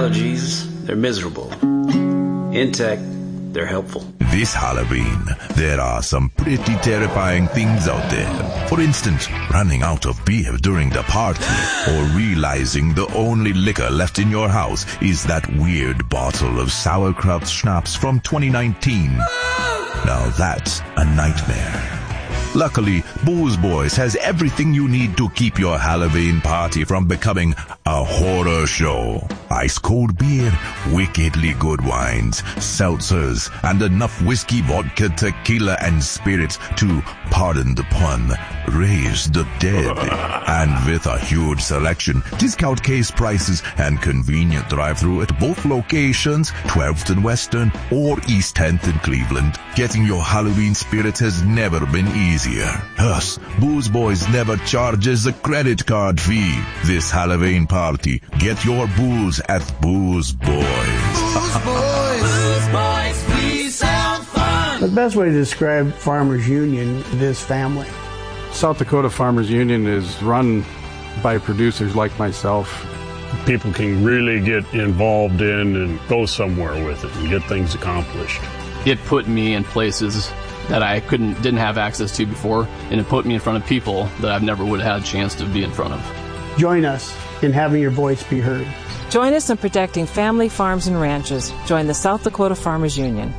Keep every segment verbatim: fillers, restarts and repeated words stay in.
allergies, they're miserable. In tech, they're helpful. This Halloween, there are some pretty terrifying things out there. For instance, running out of beer during the party, or realizing the only liquor left in your house is that weird bottle of sauerkraut schnapps from twenty nineteen. Now that's a nightmare. Luckily, Booze Boys has everything you need to keep your Halloween party from becoming a horror show. Ice cold beer, wickedly good wines, seltzers, and enough whiskey, vodka, tequila, and spirits to, pardon the pun, raise the dead. And with a huge selection, discount case prices, and convenient drive-thru at both locations, twelfth and Western or East tenth in Cleveland, getting your Halloween spirit has never been easier. Thus, Booze Boys never charges a credit card fee. This Halloween party, get your booze at Booze Boys. Booze Boys, Booze Boys, please sound fun. The best way to describe Farmers Union, this family. South Dakota Farmers Union is run by producers like myself. People can really get involved in and go somewhere with it and get things accomplished. It put me in places that I couldn't, didn't have access to before, and it put me in front of people that I've never would have had a chance to be in front of. Join us in having your voice be heard. Join us in protecting family farms and ranches. Join the South Dakota Farmers Union.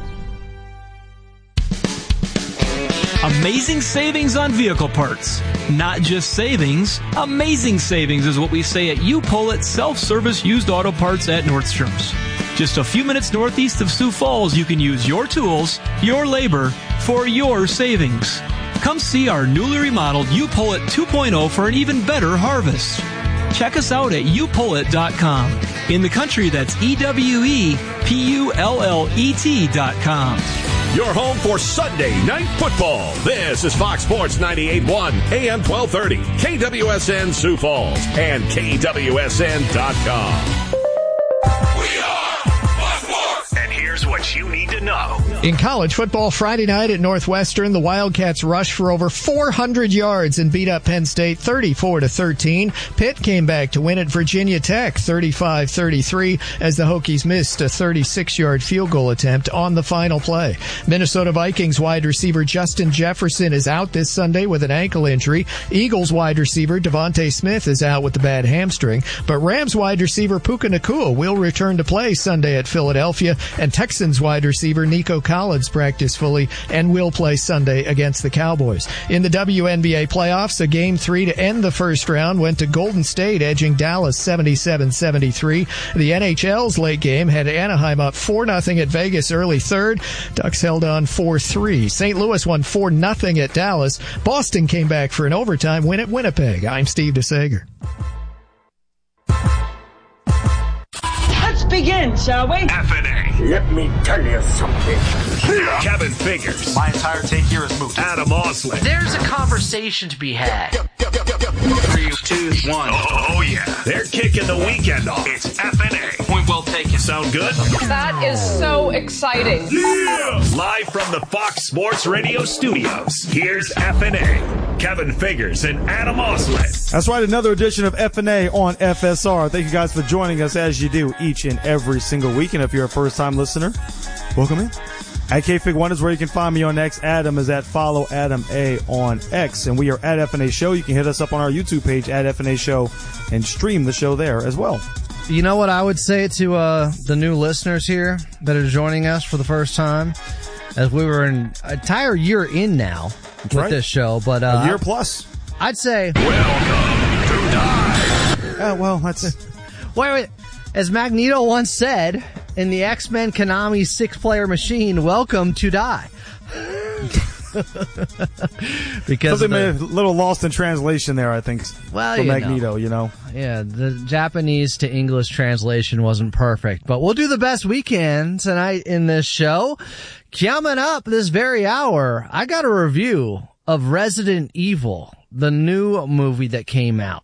Amazing savings on vehicle parts. Not just savings, amazing savings is what we say at U-Pull-It Self-Service Used Auto Parts at Nordstrom's. Just a few minutes northeast of Sioux Falls, you can use your tools, your labor, for your savings. Come see our newly remodeled U-Pull-It two point oh for an even better harvest. Check us out at U Pull It dot com. In the country, that's E W E P U L L E T dot com. Your home for Sunday Night Football. This is Fox Sports ninety-eight point one, A M twelve thirty, K W S N Sioux Falls, and K W S N dot com. We are Fox Sports. And here's what you need to know. In college football Friday night at Northwestern, the Wildcats rushed for over four hundred yards and beat up Penn State thirty-four to thirteen. Pitt came back to win at Virginia Tech thirty-five thirty-three as the Hokies missed a thirty-six-yard field goal attempt on the final play. Minnesota Vikings wide receiver Justin Jefferson is out this Sunday with an ankle injury. Eagles wide receiver Devontae Smith is out with the bad hamstring, but Rams wide receiver Puka Nacua will return to play Sunday at Philadelphia, and Texans wide receiver Nico Collins practiced fully and will play Sunday against the Cowboys. In the W N B A playoffs, a game three to end the first round went to Golden State, edging Dallas seventy-seven seventy-three. The N H L's late game had Anaheim up four nothing at Vegas early third. Ducks held on four three. Saint Louis won four nothing at Dallas. Boston came back for an overtime win at Winnipeg. I'm Steve DeSager. Let's begin, shall we? F N A. Let me tell you something. Kevin Figures. My entire take here is moot. Adam Osley. There's a conversation to be had. Three, two, one. Oh, yeah. They're kicking the weekend off. It's F N A. Point well taken. Sound good? That is so exciting. Yeah! Live from the Fox Sports Radio studios, here's F N A. Kevin Figures and Adam Osley. That's right, another edition of F N A on F S R. Thank you guys for joining us as you do each and every single week. And if you're a first-time listener, welcome in. At K Fig one is where you can find me on X. Adam is at Follow Adam A on X. And we are at F N A Show. You can hit us up on our YouTube page at F N A Show and stream the show there as well. You know what I would say to uh, the new listeners here that are joining us for the first time? As we were an entire year in now with right. this show. but uh, A year plus. I'd say... Welcome to Die. Uh, well, that's... wait, wait. As Magneto once said in the X-Men Konami six-player machine, welcome to Die. Because something the, a little lost in translation there, I think. Well, for you Magneto, know. you know. Yeah, the Japanese to English translation wasn't perfect, but we'll do the best we can tonight in this show. Coming up this very hour, I got a review of Resident Evil, the new movie that came out.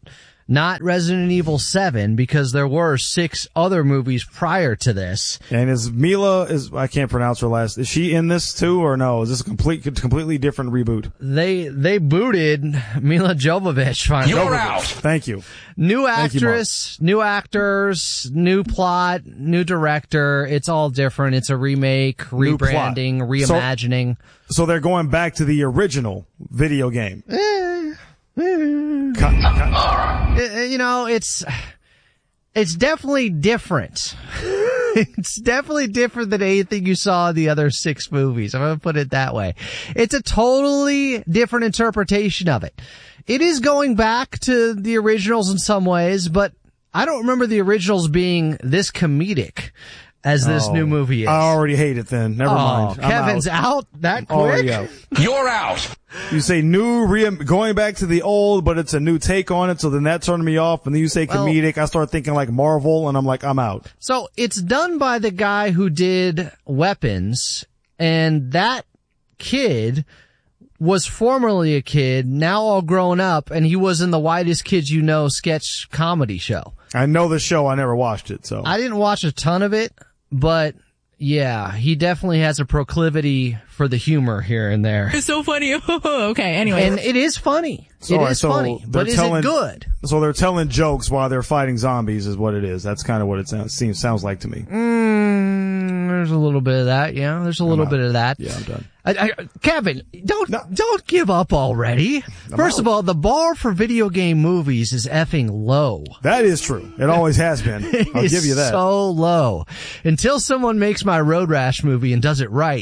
not Resident Evil seven, because there were six other movies prior to this. And is Mila, is I can't pronounce her last, is she in this too or no? Is this a complete, completely different reboot? They they booted Mila Jovovich finally. You're out. Thank you. New Thank you, actress, new actors, new plot, new director. It's all different. It's a remake, New plot. rebranding, reimagining. So, so they're going back to the original video game. Eh, Con- con- Uh, you know, it's it's definitely different. It's definitely different than anything you saw in the other six movies. I'm going to put it that way. It's a totally different interpretation of it. It is going back to the originals in some ways, but I don't remember the originals being this comedic as this Oh, new movie is. I already hate it then. Never Oh, mind. I'm Kevin's out. out that quick? Already out. You're out. You say new, re- going back to the old, but it's a new take on it, so then that turned me off. And then you say Well- comedic, I start thinking like Marvel, and I'm like, I'm out. So it's done by the guy who did Weapons, and that kid was formerly a kid, now all grown up, and he was in the Whitest Kids You Know sketch comedy show. I know the show, I never watched it, so. I didn't watch a ton of it, but yeah, he definitely has a proclivity for the humor here and there. It's so funny. Okay, anyway. And it is funny. So, it alright, is so funny, they're but is telling- it good? So they're telling jokes while they're fighting zombies is what it is. That's kind of what it sounds, seems, sounds like to me. Mm, there's a little bit of that, yeah. There's a little out. bit of that. Yeah, I'm done. I, I, Kevin, don't don't give up already. First out. of all, the bar for video game movies is effing low. That is true. It always has been. I'll It's give you that. so low. Until someone makes my Road Rash movie and does it right.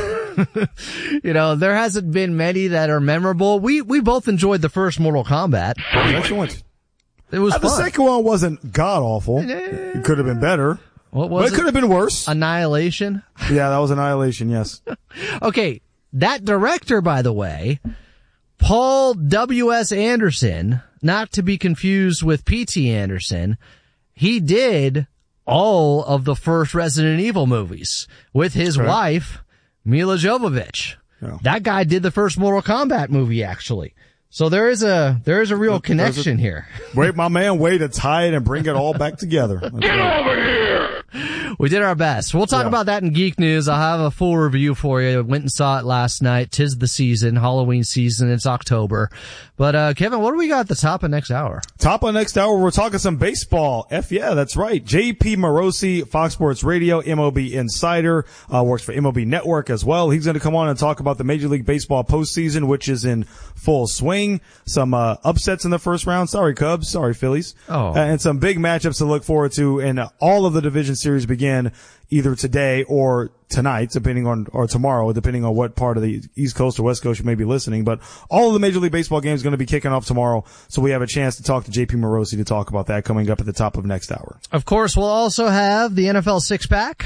You know, there hasn't been many that are memorable. We we both enjoyed the first Mortal Kombat. Excellent. It was Uh, the fun. second one wasn't god awful. It could have been better. What was but it? Could have been worse. Annihilation. Yeah, that was Annihilation. Yes. Okay, that director, by the way, Paul W S. Anderson, not to be confused with P T. Anderson, he did all of the first Resident Evil movies with his Correct. wife, Mila Jovovich. Yeah. That guy did the first Mortal Kombat movie, actually. So there is a there is a real There's a- connection here. Wait, my man, way to tie it and bring it all back together. That's right. We did our best. We'll talk Yeah. about that in Geek News. I'll have a full review for you. Went and saw it last night. 'Tis the season, Halloween season. It's October. But, uh, Kevin, what do we got at the top of next hour? Top of next hour, we're talking some baseball. F yeah, that's right. J P Morosi, Fox Sports Radio, M O B Insider, uh, works for M O B Network as well. He's going to come on and talk about the Major League Baseball postseason, which is in full swing. Some, uh, upsets in the first round. Sorry, Cubs. Sorry, Phillies. Oh. Uh, and some big matchups to look forward to. And uh, all of the division series begin either today or tonight, depending on, or tomorrow, depending on what part of the East Coast or West Coast you may be listening. But all of the Major League Baseball games are going to be kicking off tomorrow. So we have a chance to talk to J P Morosi to talk about that coming up at the top of next hour. Of course, we'll also have the N F L six pack.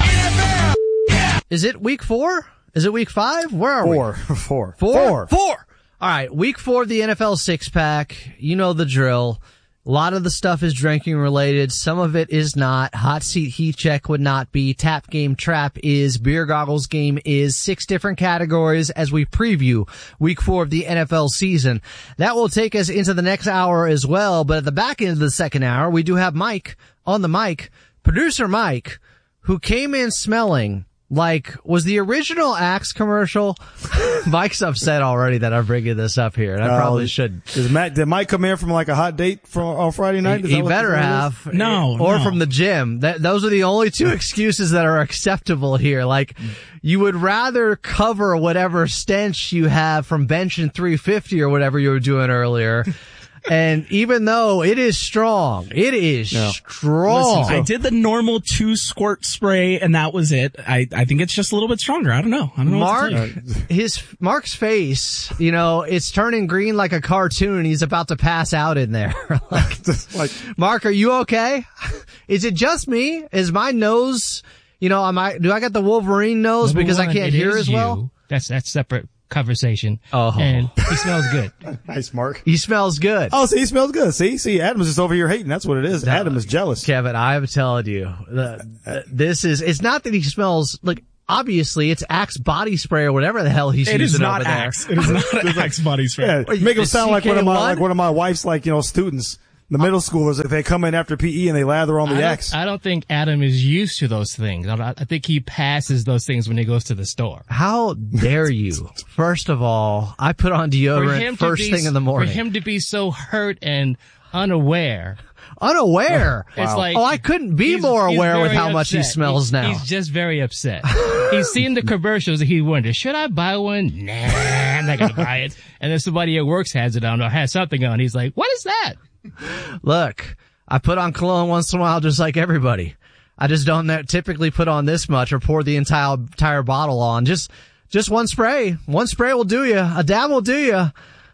Is it week four? Is it week five? Where are Four. we? Four. Four? Four. Four. All right. Week four of the N F L six pack. You know the drill. A lot of the stuff is drinking related. Some of it is not. Hot seat heat check would not be. Tap game trap is. Beer goggles game is. Six different categories as we preview week four of the N F L season. That will take us into the next hour as well. But at the back end of the second hour, we do have Mike on the mic, producer Mike, who came in smelling like, was the original Axe commercial? Mike's upset already that I'm bringing this up here, and I probably Uh, should. Is Matt, did Mike come in from like a hot date from, on Friday night? Is He, that he what better this is? have. No, Or no. from the gym. That, those are the only two excuses that are acceptable here. Like, you would rather cover whatever stench you have from benching three fifty or whatever you were doing earlier. And even though it is strong, it is Yeah. strong. Listen, I did the normal two squirt spray, and that was it. I, I think it's just a little bit stronger. I don't know. I don't know. Mark, what to tell you. his Mark's face, you know, it's turning green like a cartoon. He's about to pass out in there. like, like, Mark, are you okay? Is it just me? Is my nose, you know, am I, do I got the Wolverine nose Number because I one, can't it hear is as you. well? That's that's separate conversation. Oh. And he smells good. Nice, Mark. He smells good. Oh, see, he smells good. See, see, Adam's just over here hating. That's what it is. Adam is jealous. Kevin, I'm telling you, the, the, this is, it's not that he smells, like, obviously it's Axe body spray or whatever the hell he's It using is not over there. Axe. It is not Axe body spray. Yeah, make him sound like one of my, C K one? like one of my wife's, like, you know, students. The middle schoolers, if they come in after P E and they lather on the I don't, X. I don't think Adam is used to those things. I, I think he passes those things when he goes to the store. How dare you? First of all, I put on deodorant first be, thing in the morning. For him to be so hurt and unaware. Unaware? It's wow. like, oh, I couldn't be more aware with how upset. much he smells he, now. He's just very upset. He's seen the commercials and he wonders, should I buy one? Nah, I'm not going to buy it. And then somebody at work has it on or has something on. He's like, what is that? Look, I put on cologne once in a while just like everybody. I just don't typically put on this much or pour the entire entire bottle on. Just just one spray. One spray will do you. A dab will do you.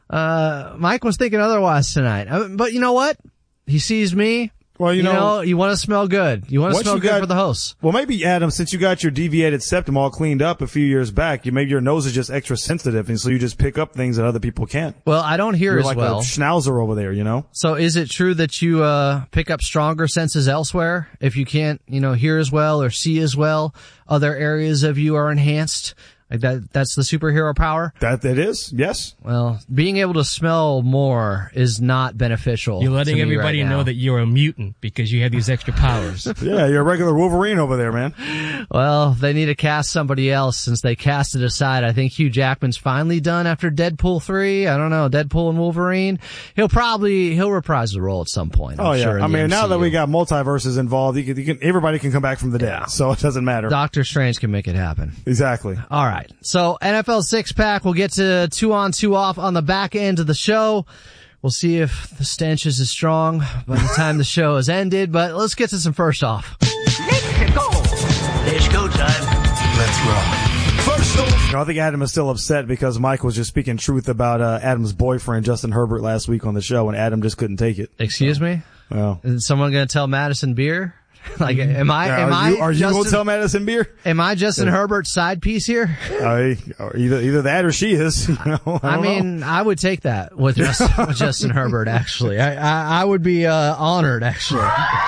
Uh, Mike was thinking otherwise tonight. But you know what? He sees me. Well, you, you know, know, you want to smell good. You want to smell good got, for the host. Well, maybe, Adam, since you got your deviated septum all cleaned up a few years back, you maybe your nose is just extra sensitive, and so you just pick up things that other people can't. Well, I don't hear You're as like well. a schnauzer over there, you know? So is it true that you uh pick up stronger senses elsewhere? If you can't, you know, hear as well or see as well, other areas of you are enhanced? Like that, that's the superhero power? That, that is, yes. Well, being able to smell more is not beneficial. You're letting to me everybody right know now. that you're a mutant because you have these extra powers. Yeah, you're a regular Wolverine over there, man. Well, they need to cast somebody else since they cast it aside. I think Hugh Jackman's finally done after Deadpool three. I don't know, Deadpool and Wolverine. He'll probably, he'll reprise the role at some point. I'm oh, yeah. Sure, in I the mean, M C U. now that we got multiverses involved, you can, you can, everybody can come back from the dead, yeah. So it doesn't matter. Doctor Strange can make it happen. Exactly. All right. So N F L six pack, we'll get to two on, two off on the back end of the show. We'll see if the stench is as strong by the time the show has ended, but let's get to some first off. Let's go. It's go time. Let's roll. First off. You know, I think Adam is still upset because Mike was just speaking truth about uh, Adam's boyfriend, Justin Herbert, last week on the show, and Adam just couldn't take it. Excuse so, me? Well. Is someone going to tell Madison Beer? Like, am I, am are I, you, are you Justin, going to tell Madison Beer? Am I Justin yeah. Herbert's side piece here? Uh, either, either that or she is. You know, I, I mean, know. I would take that with Justin, with Justin Herbert, actually. I, I, I would be, uh, honored, actually.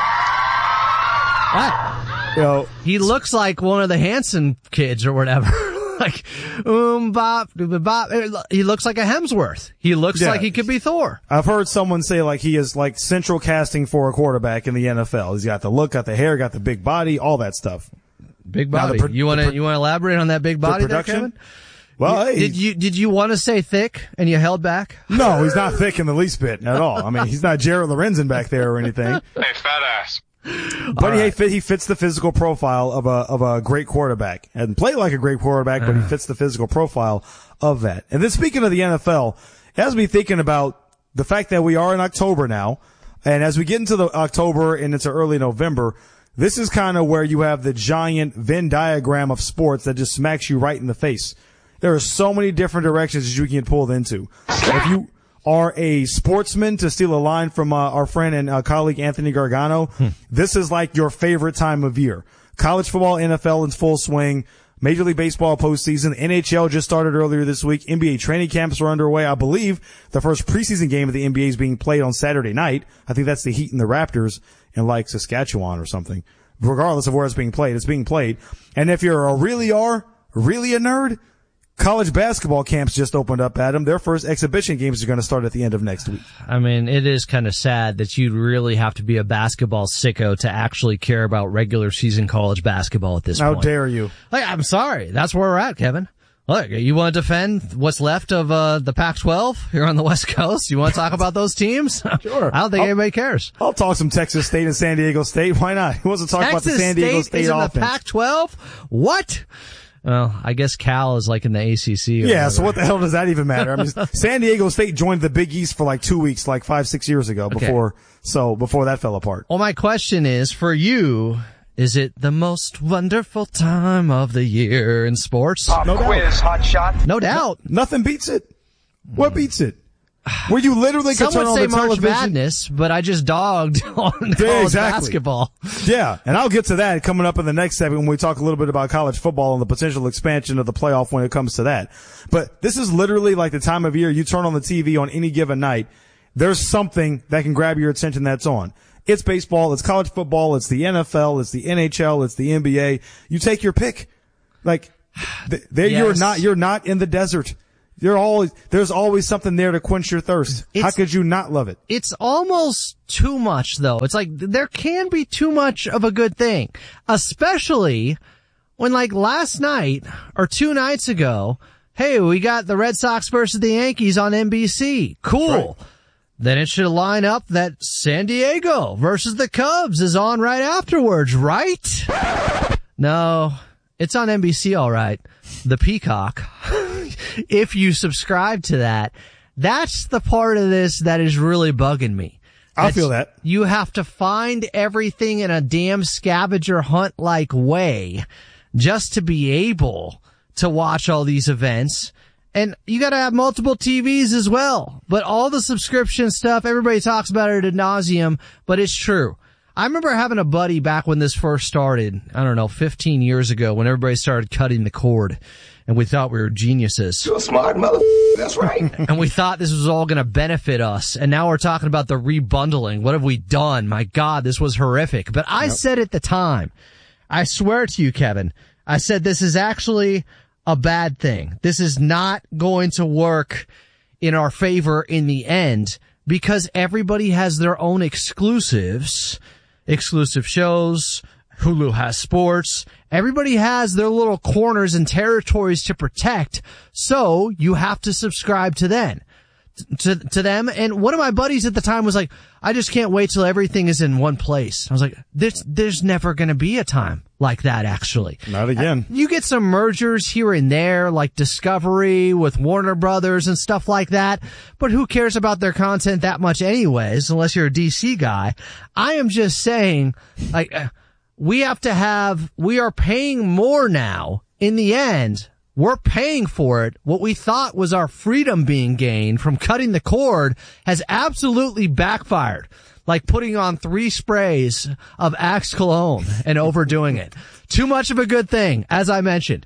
What? You know, he looks like one of the Hanson kids or whatever. Like, um, bop, bop. He looks like a Hemsworth. He looks yeah. like he could be Thor. I've heard someone say like he is like central casting for a quarterback in the N F L. He's got the look, got the hair, got the big body, all that stuff. Big body. Pro- you want to you want to elaborate on that big body, there, Kevin? Well, you, hey, did you did you want to say thick and you held back? No, he's not thick in the least bit at all. I mean, he's not Jared Lorenzen back there or anything. Hey, fat ass. But right. he, he fits the physical profile of a of a great quarterback and play like a great quarterback, but he fits the physical profile of that. And then speaking of the N F L, it has me thinking about the fact that we are in October now, and as we get into the October and into early November, this is kind of where you have the giant Venn diagram of sports that just smacks you right in the face. There are so many different directions that you can get pulled into. If you are a sportsman, to steal a line from uh, our friend and uh, colleague Anthony Gargano, hmm. this is like your favorite time of year. College football, N F L in full swing, Major League Baseball postseason, N H L just started earlier this week, N B A training camps are underway. I believe the first preseason game of the N B A is being played on Saturday night. I think that's the Heat and the Raptors in like Saskatchewan or something. Regardless of where it's being played, it's being played. And if you're a really are, really a nerd, college basketball camps just opened up, Adam. Their first exhibition games are going to start at the end of next week. I mean, it is kind of sad that you'd really have to be a basketball sicko to actually care about regular season college basketball at this How point. How dare you? Like, I'm sorry. That's where we're at, Kevin. Look, you want to defend what's left of uh the Pac twelve here on the West Coast? You want to talk about those teams? Sure. I don't think I'll, anybody cares. I'll talk some Texas State and San Diego State. Why not? Who wants to talk Texas about the San Diego State, State is in offense? The Pac twelve? What? Well, I guess Cal is like in the A C C. Or yeah, whatever. So what the hell does that even matter? I mean, San Diego State joined the Big East for like two weeks, like five, six years ago before, okay. so before that fell apart. Well, my question is for you, is it the most wonderful time of the year in sports? Pop no quiz, doubt. hot shot. No doubt. No, nothing beats it. What beats it? Where you literally can Some turn would on say the March television. Madness, but I just dogged on yeah, college exactly. basketball. Yeah, and I'll get to that coming up in the next segment when we talk a little bit about college football and the potential expansion of the playoff when it comes to that. But this is literally like the time of year you turn on the T V on any given night. There's something that can grab your attention that's on. It's baseball, it's college football, it's the N F L, it's the N H L, it's the N B A. You take your pick. Like, there, yes. you're not, you're not in the desert. You're always, there's always something there to quench your thirst. It's, How could you not love it? It's almost too much, though. It's like there can be too much of a good thing, especially when, like, last night or two nights ago, hey, we got the Red Sox versus the Yankees on N B C. Cool. Right. Then it should line up that San Diego versus the Cubs is on right afterwards, right? No, it's on N B C, all right. The Peacock. If you subscribe to that, that's the part of this that is really bugging me. I feel that. You have to find everything in a damn scavenger hunt like way just to be able to watch all these events. And you gotta have multiple T Vs as well. But all the subscription stuff, everybody talks about it ad nauseum, but it's true. I remember having a buddy back when this first started, I don't know, fifteen years ago, when everybody started cutting the cord, and we thought we were geniuses. You're a smart mother. That's right. And we thought this was all gonna benefit us, and now we're talking about the rebundling. What have we done? My God, this was horrific. But I yep. said at the time, I swear to you, Kevin, I said this is actually a bad thing. This is not going to work in our favor in the end because everybody has their own exclusives, exclusive shows. Hulu has sports. Everybody has their little corners and territories to protect. So you have to subscribe to them. To, to them. And one of my buddies at the time was like, I just can't wait till everything is in one place. I was like, there's, there's never going to be a time like that, actually. Not again. You get some mergers here and there, like Discovery with Warner Brothers and stuff like that. But who cares about their content that much anyways, unless you're a D C guy. I am just saying, like, we have to have, we are paying more now in the end. We're paying for it. What we thought was our freedom being gained from cutting the cord has absolutely backfired. Like putting on three sprays of Axe cologne and overdoing it. Too much of a good thing, as I mentioned.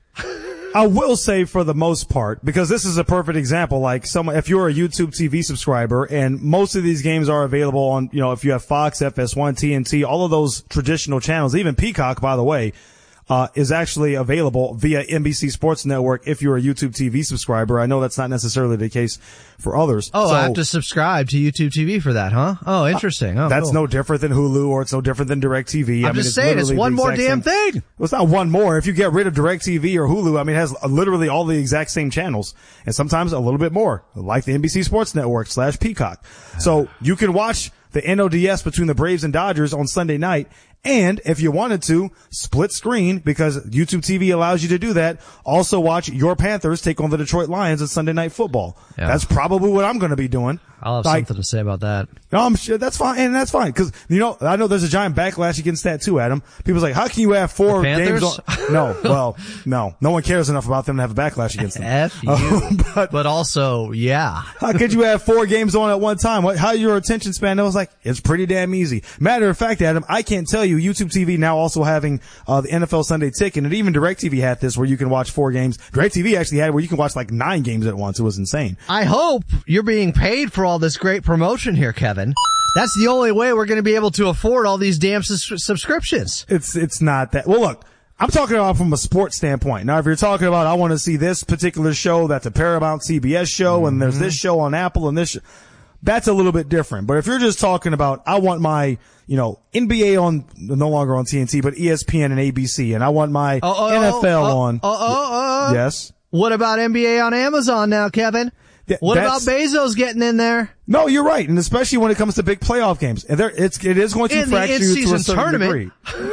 I will say for the most part, because this is a perfect example, like someone, if you're a YouTube T V subscriber and most of these games are available on, you know, if you have Fox, F S one, T N T, all of those traditional channels, even Peacock, by the way, Uh, is actually available via N B C Sports Network if you're a YouTube T V subscriber. I know that's not necessarily the case for others. Oh, so, I have to subscribe to YouTube T V for that, huh? Oh, interesting. Oh, that's cool. no different than Hulu or it's no different than DirecTV. I'm I mean, just it's saying, it's one more damn same. thing. Well, it's not one more. If you get rid of DirecTV or Hulu, I mean, it has literally all the exact same channels and sometimes a little bit more, like the N B C Sports Network slash Peacock. So you can watch the N O D S between the Braves and Dodgers on Sunday night. And if you wanted to, split screen, because YouTube T V allows you to do that, also watch your Panthers take on the Detroit Lions on Sunday Night Football. Yeah. That's probably what I'm going to be doing. I'll have like, something to say about that. No, I'm sure that's fine. And that's fine. Cause, you know, I know there's a giant backlash against that too, Adam. People's like, how can you have four games on? No, well, no. No one cares enough about them to have a backlash against them. F you. Um, but, but also, yeah. How could you have four games on at one time? What, how your attention span? I was like, it's pretty damn easy. Matter of fact, Adam, I can't tell you, YouTube T V now also having, uh, the N F L Sunday Ticket, and even DirecTV had this where you can watch four games. DirecTV actually had where you can watch like nine games at once. It was insane. I hope you're being paid for all this great promotion here, Kevin. That's the only way we're going to be able to afford all these damn sus- subscriptions. It's, it's not that. Well, look, I'm talking about from a sports standpoint. Now, if you're talking about, I want to see this particular show, that's a Paramount C B S show, mm-hmm. and there's this show on Apple and this show, that's a little bit different. But if you're just talking about, I want my, you know, N B A on, no longer on T N T, but E S P N and A B C, and I want my oh, oh, N F L oh, on. Oh, oh, oh. Yes. What about N B A on Amazon now, Kevin? Yeah, what about Bezos getting in there? No, you're right, and especially when it comes to big playoff games, and there, it's it is going to in fracture you to a certain tournament. degree.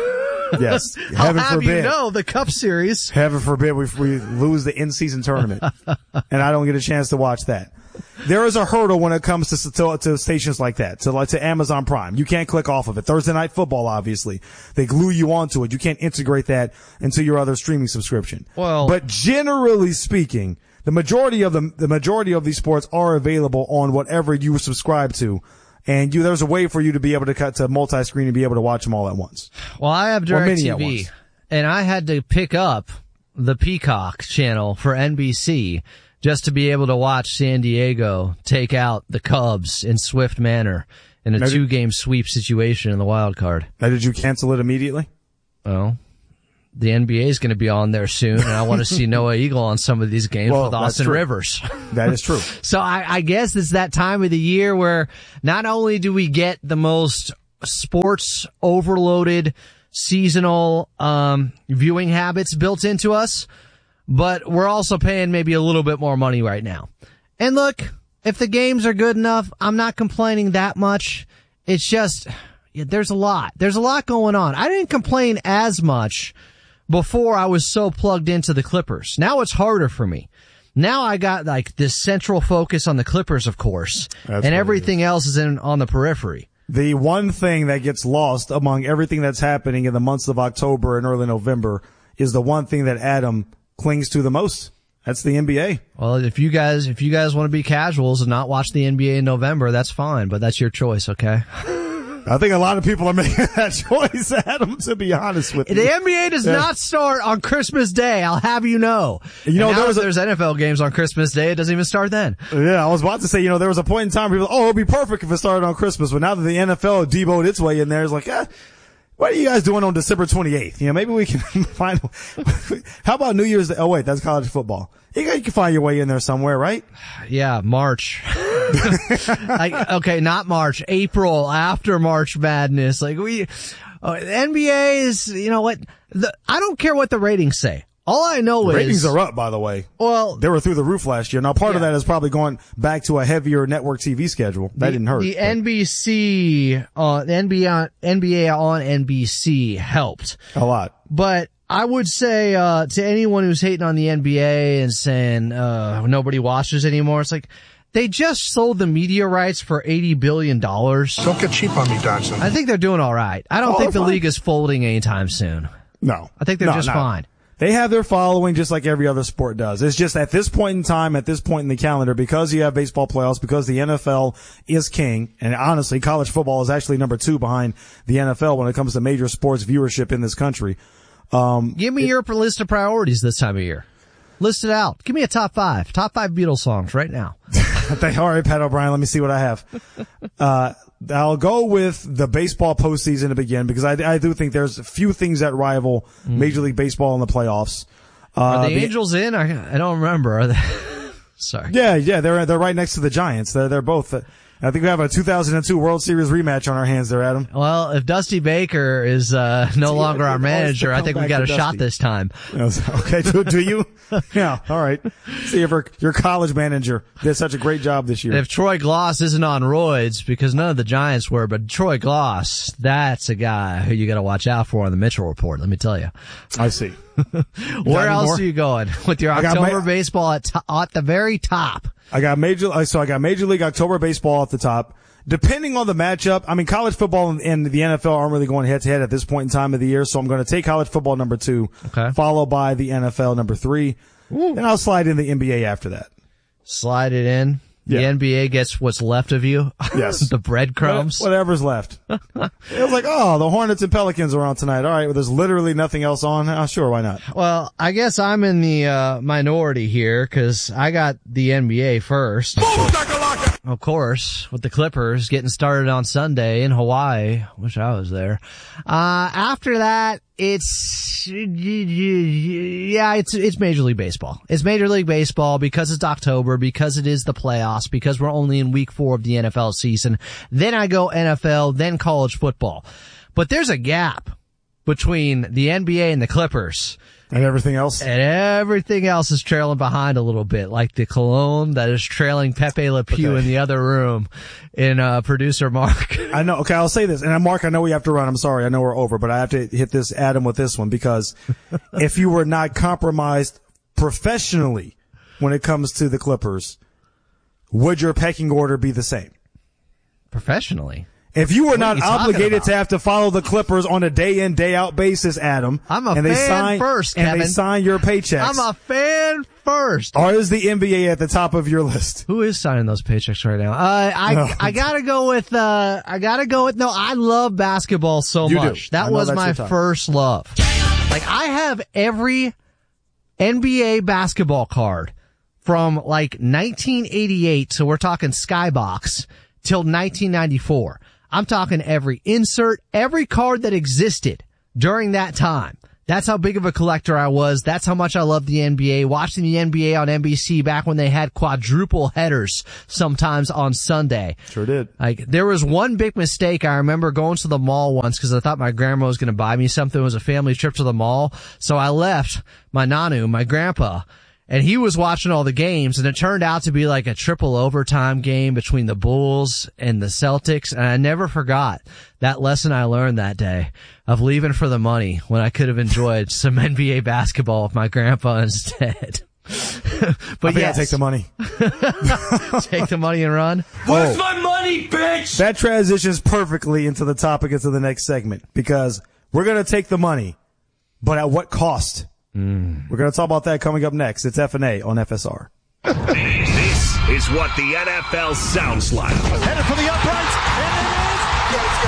Yes, I'll heaven have forbid. You know, the Cup Series. Heaven forbid we we lose the in-season tournament, and I don't get a chance to watch that. There is a hurdle when it comes to, to to stations like that, to like to Amazon Prime. You can't click off of it. Thursday Night Football, obviously, they glue you onto it. You can't integrate that into your other streaming subscription. Well, but generally speaking, the majority of the the majority of these sports are available on whatever you subscribe to. And you, there's a way for you to be able to cut to multi-screen and be able to watch them all at once. Well, I have DirecTV, and I had to pick up the Peacock channel for N B C just to be able to watch San Diego take out the Cubs in swift manner in a now two-game sweep situation in the wild card. Now, did you cancel it immediately? Oh. the N B A is going to be on there soon, and I want to see Noah Eagle on some of these games Well, with that's Austin true. Rivers. That is true. So I, I guess it's that time of the year where not only do we get the most sports overloaded seasonal um, viewing habits built into us, but we're also paying maybe a little bit more money right now. And look, if the games are good enough, I'm not complaining that much. It's just, yeah, there's a lot. There's a lot going on. I didn't complain as much before I was so plugged into the Clippers. Now it's harder for me. Now I got like this central focus on the Clippers, of course, That's and everything else is in on the periphery. The one thing that gets lost among everything that's happening in the months of October and early November is the one thing that Adam clings to the most. That's the N B A. Well, if you guys, if you guys want to be casuals and not watch the N B A in November, that's fine, but that's your choice, okay? I think a lot of people are making that choice, Adam, to be honest with you. The N B A does Yeah. not start on Christmas Day, I'll have you know. You know, And now there was if a- there's N F L games on Christmas Day, it doesn't even start then. Yeah, I was about to say, you know, there was a point in time where people, oh, it'd be perfect if it started on Christmas, but now that the N F L deboed its way in there, it's like, eh, what are you guys doing on December twenty-eighth? You know, maybe we can find, how about New Year's Day? Oh, wait, that's college football. You, you can find your way in there somewhere, right? Yeah, March. like, okay, not March, April after March Madness. Like we, uh, the N B A is, you know what? The, I don't care what the ratings say. All I know is Ratings are up, by the way. Well, they were through the roof last year. Now, part of Yeah. that is probably going back to a heavier network T V schedule. That the, didn't hurt. The N B C, uh, the N B A, on, N B A on N B C helped a lot. But I would say, uh, to anyone who's hating on the N B A and saying, uh, nobody watches anymore, it's like, they just sold the media rights for eighty billion dollars. Don't get cheap on me, Dodson. I think they're doing all right. I don't Oh, think the they're fine. league is folding anytime soon. No. I think they're No, just no. fine. They have their following just like every other sport does. It's just at this point in time, at this point in the calendar, because you have baseball playoffs, because the N F L is king, and honestly, college football is actually number two behind the N F L when it comes to major sports viewership in this country. Um, Give me your list of priorities this time of year. List it out. Give me a top five. Top five Beatles songs right now. They, all right, Pat O'Brien, let me see what I have. Uh, I'll go with the baseball postseason to begin because I, I do think there's a few things that rival Major League Baseball in the playoffs. Uh, Are the Angels in? I, I don't remember. Are they? Sorry. Yeah, yeah, they're they're right next to the Giants. They're they're both. Uh, I think we have a two thousand two World Series rematch on our hands there, Adam. Well, if Dusty Baker is uh, no longer our manager, I think we got a shot this time. Okay, do, do you? Yeah, all right. See if our, your college manager did such a great job this year. If Troy Gloss isn't on roids, because none of the Giants were, but Troy Gloss, that's a guy who you got to watch out for on the Mitchell Report, let me tell you. I see. Where else more? are you going with your I got October my- baseball at, to- at the very top? I got major, so I got Major League October baseball at the top. Depending on the matchup, I mean, college football and, and the N F L aren't really going head to head at this point in time of the year, so I'm going to take college football number two, okay, followed by the N F L number three, and I'll slide in the N B A after that. Slide it in. The Yeah. N B A gets what's left of you. Yes. The breadcrumbs. What- Whatever's left. It was like, oh, the Hornets and Pelicans are on tonight. All right, well, there's literally nothing else on. Oh, sure, why not? Well, I guess I'm in the uh, minority here because I got the N B A first. Of course, with the Clippers getting started on Sunday in Hawaii. Wish I was there. Uh, after that, it's, yeah, it's, it's Major League Baseball. It's Major League Baseball because it's October, because it is the playoffs, because we're only in week four of the N F L season. Then I go N F L, then college football. But there's a gap between the N B A and the Clippers. And everything else? And everything else is trailing behind a little bit, like the cologne that is trailing Pepe Le Pew Okay. in the other room in, uh, producer Mark. I know. Okay, I'll say this. And Mark, I know we have to run. I'm sorry. I know we're over, but I have to hit this Adam with this one because if you were not compromised professionally when it comes to the Clippers, would your pecking order be the same? Professionally? If you were What are not you talking obligated about? to have to follow the Clippers on a day in, day out basis, Adam, I'm a and they fan sign, first, and Kevin. they sign your paychecks, I'm a fan first. or is the N B A at the top of your list? Who is signing those paychecks right now? Uh, I, No. I gotta go with, uh, I gotta go with, no, I love basketball so You do. much. That I know was that's my your top. first love. Like, I have every N B A basketball card from like nineteen eighty-eight, so we're talking Skybox, till nineteen ninety-four. I'm talking every insert, every card that existed during that time. That's how big of a collector I was. That's how much I loved the N B A. Watching the N B A on N B C back when they had quadruple headers sometimes on Sunday. Sure did. Like, there was one big mistake. I remember going to the mall once because I thought my grandma was going to buy me something. It was a family trip to the mall. So I left my nanu, my grandpa, and he was watching all the games, and it turned out to be like a triple overtime game between the Bulls and the Celtics, and I never forgot that lesson I learned that day of leaving for the money when I could have enjoyed some N B A basketball with my grandpa instead. But I yes. I take the money. Take the money and run. Where's my money, bitch? That transitions perfectly into the topic into the next segment, because we're going to take the money, but at what cost? Mm. We're going to talk about that coming up next. It's F and A on F S R. This is what the N F L sounds like. Headed for the uprights, and it is. Let's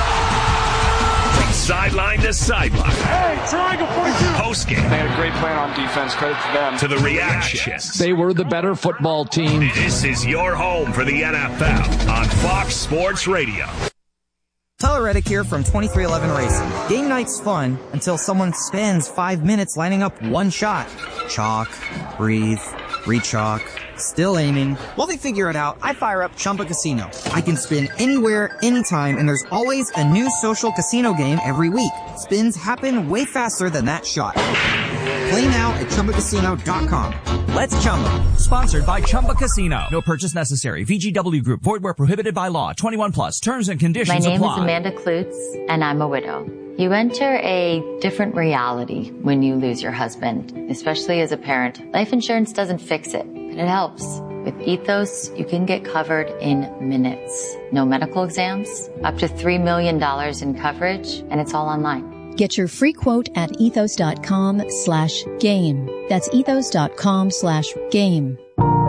go. From sideline to sideline. Hey, triangle forty-two. Post game. They had a great plan on defense. Credit to them. To the reactions. They were the better football team. This is your home for the N F L on Fox Sports Radio. Tyler Reddick here from twenty-three eleven Racing. Game night's fun until someone spends five minutes lining up one shot. Chalk, breathe, re-chalk, still aiming. While they figure it out, I fire up Chumba Casino. I can spin anywhere, anytime, and there's always a new social casino game every week. Spins happen way faster than that shot. Play now at Chumba Casino dot com. Let's Chumba. Sponsored by Chumba Casino. No purchase necessary. V G W Group. Void where prohibited by law. twenty-one plus. Terms and conditions apply. My name apply. is Amanda Klutz, and I'm a widow. You enter a different reality when you lose your husband, especially as a parent. Life insurance doesn't fix it, but it helps. With Ethos, you can get covered in minutes. No medical exams, up to three million dollars in coverage, and it's all online. Get your free quote at ethos.com slash game. That's ethos.com slash game.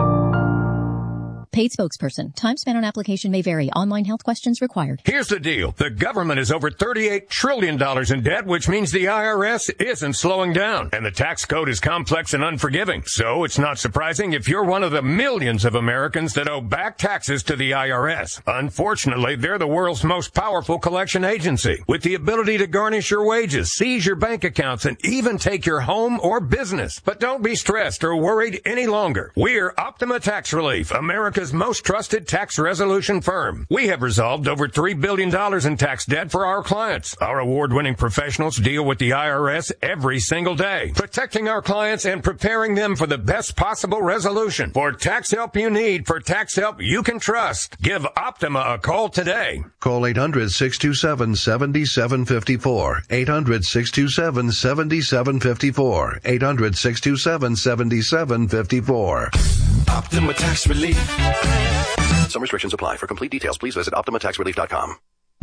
Paid spokesperson. Time spent on application may vary. Online health questions required. Here's the deal. The government is over thirty-eight trillion dollars in debt, which means the I R S isn't slowing down. And the tax code is complex and unforgiving. So it's not surprising if you're one of the millions of Americans that owe back taxes to the I R S. Unfortunately, they're the world's most powerful collection agency, with the ability to garnish your wages, seize your bank accounts, and even take your home or business. But don't be stressed or worried any longer. We're Optima Tax Relief, America's most trusted tax resolution firm. We have resolved over three billion dollars in tax debt for our clients. Our award-winning professionals deal with the I R S every single day, protecting our clients and preparing them for the best possible resolution. For tax help you need, for tax help you can trust, give Optima a call today. Call eight hundred, six two seven, seven seven five four. eight hundred, six two seven, seven seven five four. eight hundred, six two seven, seven seven five four. Optima Tax Relief. Some restrictions apply. For complete details, please visit optima tax relief dot com.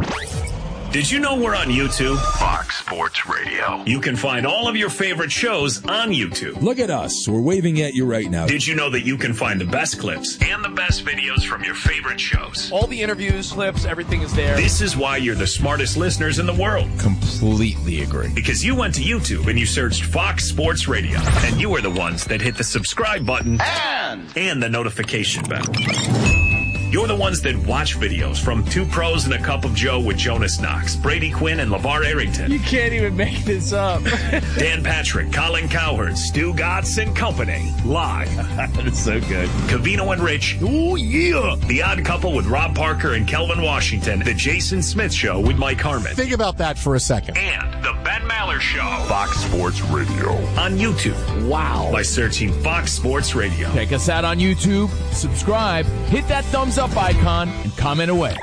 Did you know we're on YouTube? Fox Sports Radio. You can find all of your favorite shows on YouTube. Look at us. We're waving at you right now. Did you know that you can find the best clips and the best videos from your favorite shows? All the interviews, clips, everything is there. This is why you're the smartest listeners in the world. Completely agree. Because you went to YouTube and you searched Fox Sports Radio, and you are the ones that hit the subscribe button and, and the notification bell. You're the ones that watch videos from Two Pros and a Cup of Joe with Jonas Knox, Brady Quinn, and LeVar Arrington. You can't even make this up. Dan Patrick, Colin Cowherd, Stu Gatz, and company. Live. That is so good. Cavino and Rich. Oh, yeah. The Odd Couple with Rob Parker and Kelvin Washington. The Jason Smith Show with Mike Harmon. Think about that for a second. And The Ben Maller Show. Fox Sports Radio. On YouTube. Wow. By searching Fox Sports Radio. Check us out on YouTube. Subscribe. Hit that thumbs up icon and comment away.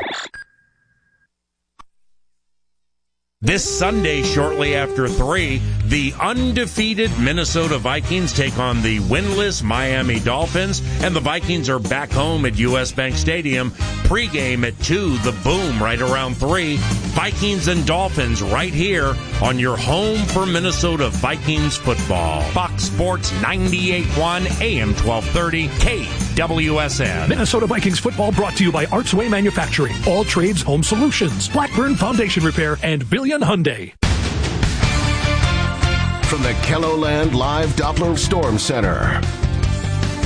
This Sunday, shortly after three, the undefeated Minnesota Vikings take on the winless Miami Dolphins, and the Vikings are back home at U S Bank Stadium. Pregame at two, the Boom right around three. Vikings and Dolphins right here on your home for Minnesota Vikings football. Fox Sports ninety-eight point one, A M twelve thirty, K W S N. Minnesota Vikings football brought to you by Artsway Manufacturing, All Trades Home Solutions, Blackburn Foundation Repair, and Billion Hyundai. From the KELOLAND Live Doppler Storm Center,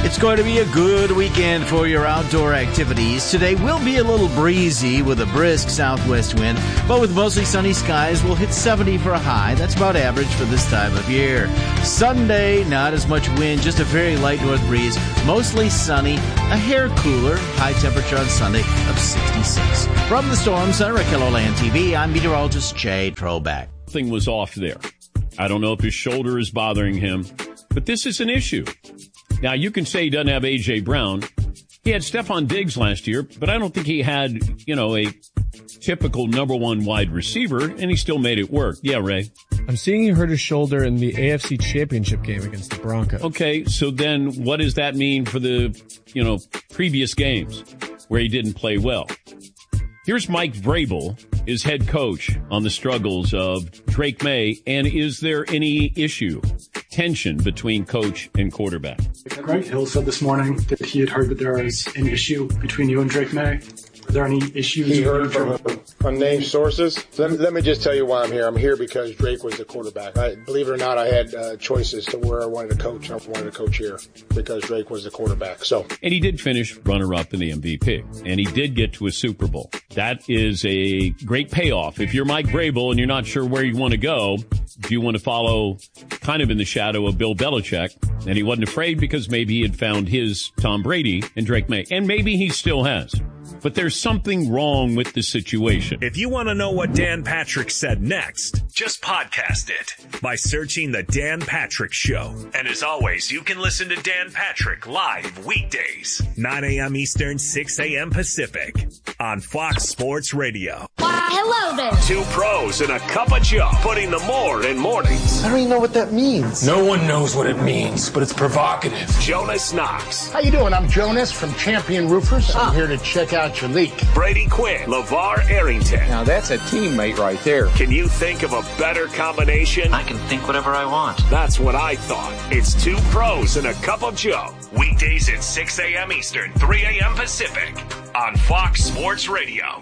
It's going to be a good weekend for your outdoor activities. Today will be a little breezy with a brisk southwest wind, but with mostly sunny skies, we'll hit seventy for a high. That's about average for this time of year. Sunday, not as much wind, just a very light north breeze, mostly sunny, a hair cooler, high temperature on Sunday of sixty-six. From the Storm Center at KELOLAND T V, I'm meteorologist Jay Troback. Something was off there. I don't know if his shoulder is bothering him, but this is an issue. Now, you can say he doesn't have A J. Brown. He had Stephon Diggs last year, but I don't think he had, you know, a typical number one wide receiver, and he still made it work. Yeah, Ray? I'm seeing he hurt his shoulder in the A F C Championship game against the Broncos. Okay, so then what does that mean for the, you know, previous games where he didn't play well? Here's Mike Vrabel, his head coach, on the struggles of Drake May, and is there any issue, tension between coach and quarterback? Greg Hill said this morning that he had heard that there is an issue between you and Drake May. Are there any issues? He heard from unnamed sources. Let me, let me just tell you why I'm here. I'm here because Drake was the quarterback. I, believe it or not, I had uh, choices to where I wanted to coach. I wanted to coach here because Drake was the quarterback. So, and he did finish runner-up in the M V P, and he did get to a Super Bowl. That is a great payoff. If you're Mike Vrabel and you're not sure where you want to go, do you want to follow kind of in the shadow of Bill Belichick? And he wasn't afraid because maybe he had found his Tom Brady and Drake May, and maybe he still has. But there's something wrong with the situation. If you want to know what Dan Patrick said next, just podcast it by searching The Dan Patrick Show. And as always, you can listen to Dan Patrick live weekdays, nine a.m. Eastern, six a.m. Pacific on Fox Sports Radio. Why, hello there. Two pros and a cup of Joe, putting the more in mornings. I don't even know what that means. No one knows what it means, but it's provocative. Jonas Knox. How you doing? I'm Jonas from Champion Roofers. I'm here to check out your leak. Brady Quinn, LeVar Arrington. Now that's a teammate right there. Can you think of a better combination? I can think whatever I want. That's what I thought. It's two pros and a cup of Joe. Weekdays at six a.m. Eastern, three a.m. Pacific on Fox Sports Radio.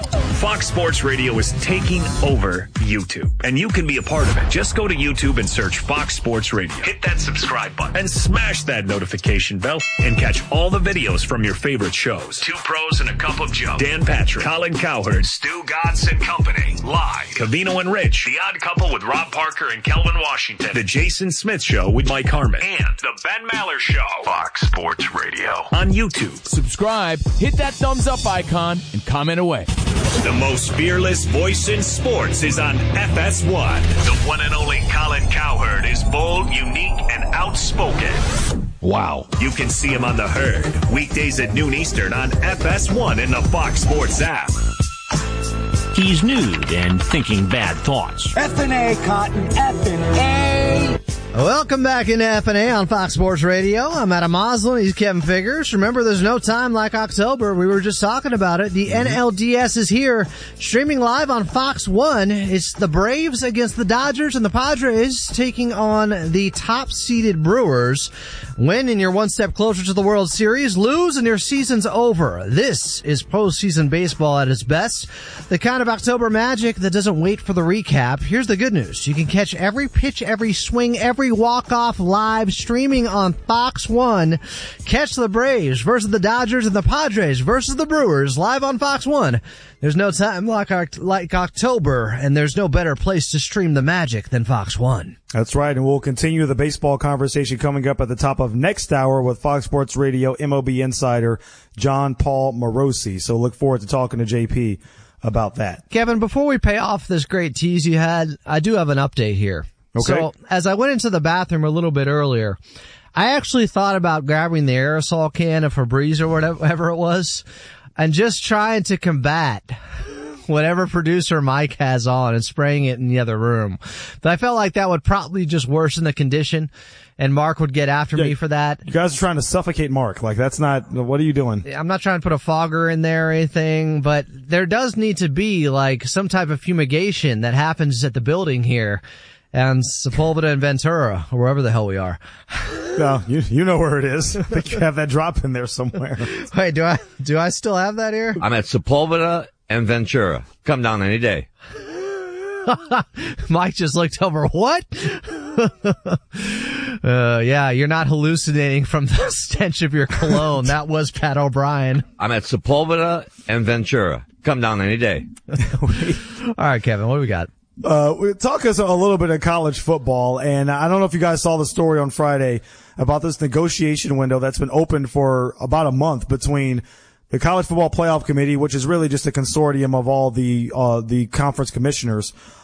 Fox Sports Radio is taking over YouTube, and you can be a part of it. Just go to YouTube and search Fox Sports Radio. Hit that subscribe button and smash that notification bell and catch all the videos from your favorite shows. Two Pros and a Cup of Joe. Dan Patrick, Colin Cowherd, Stu Gatz and Company. Live. Cavino and Rich. The Odd Couple with Rob Parker and Kelvin Washington. The Jason Smith Show with Mike Harmon. And The Ben Maller Show. Fox Sports Radio on YouTube. Subscribe, hit that thumbs up icon, and comment away. The most fearless voice in sports is on F S one. The one and only Colin Cowherd is bold, unique, and outspoken. Wow. You can see him on The Herd, weekdays at noon Eastern on F S one in the Fox Sports app. He's nude and thinking bad thoughts. F and A, Cotton, F and A. Welcome back into F and A on Fox Sports Radio. I'm Adam Moslin. He's Kevin Figures. Remember, there's no time like October. We were just talking about it. The N L D S is here, streaming live on Fox one. It's the Braves against the Dodgers, and the Padres taking on the top-seeded Brewers. Win and you're one step closer to the World Series. Lose and your season's over. This is postseason baseball at its best. The kind of October magic that doesn't wait for the recap. Here's the good news. You can catch every pitch, every swing, every walk-off live streaming on Fox one. Catch the Braves versus the Dodgers and the Padres versus the Brewers live on Fox one. There's no time like, like October, and there's no better place to stream the magic than Fox one. That's right, and we'll continue the baseball conversation coming up at the top of next hour with Fox Sports Radio M L B insider John Paul Morosi. So look forward to talking to J P about that. Kevin, before we pay off this great tease you had, I do have an update here. Okay. So as I went into the bathroom a little bit earlier, I actually thought about grabbing the aerosol can of Febreze or whatever it was and just trying to combat whatever producer Mike has on and spraying it in the other room. But I felt like that would probably just worsen the condition, and Mark would get after yeah, me for that. You guys are trying to suffocate Mark. Like, that's not, what are you doing? I'm not trying to put a fogger in there or anything, but there does need to be, like, some type of fumigation that happens at the building here. And Sepulveda and Ventura, or wherever the hell we are. No, you you know where it is. I think you have that drop in there somewhere. Wait, do I do I still have that here? I'm at Sepulveda and Ventura. Come down any day. Mike just looked over. What? Uh, yeah, you're not hallucinating from the stench of your cologne. That was Pat O'Brien. I'm at Sepulveda and Ventura. Come down any day. All right, Kevin, what do we got? Uh, we talk us a little bit of college football, and I don't know if you guys saw the story on Friday about this negotiation window that's been open for about a month between the College Football Playoff Committee, which is really just a consortium of all the uh the conference commissioners,